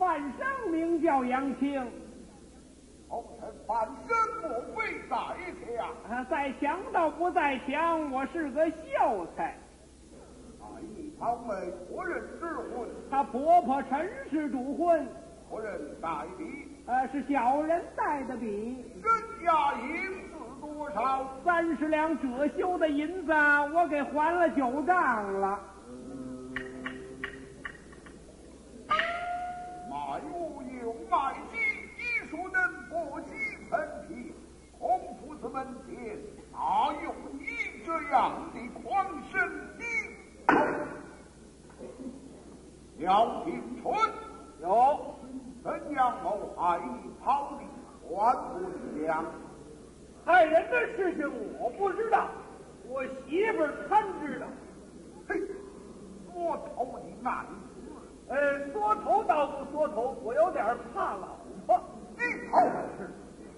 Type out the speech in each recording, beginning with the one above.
范生名叫杨青。 后臣范生莫非在强？ 在强倒不在强，我是个秀才。 一堂妹何人之婚？ 他婆婆陈氏主婚。 何人代笔？ 是小人带的笔。 身家银子多少 ？30两遮羞的银子，我给还了9丈了。 卖物有卖鸡，医术能破鸡陈皮。孔夫子门前哪有你这样的狂生的？廖廷春有。 陈阳谋害你逃离，还不讲？ 害人的事情我不知道，我媳妇儿她知道。 嘿，缩头的男子。 缩头倒不缩头，我有点怕老婆。 你好是。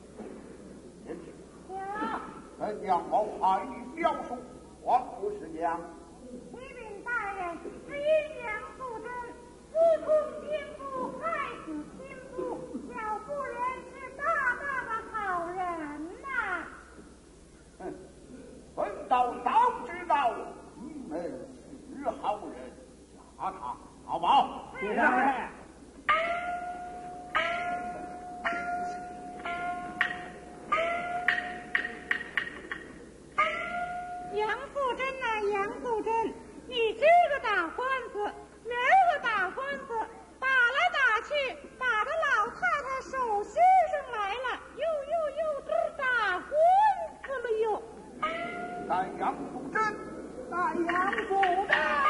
陈阳谋害你表叔，还不是讲？ 启禀大人，只因杨素贞私通奸夫，害死亲夫，小妇人是大大的好人呐。 本道早知道你们是好人，杀他好不好？ 谢大人。 杨素贞呐，杨素贞，你这个打官司，明儿个打官司，打来打去，打到老太太手心上来了，又这打官司了又。 但杨素贞， 那杨素贞。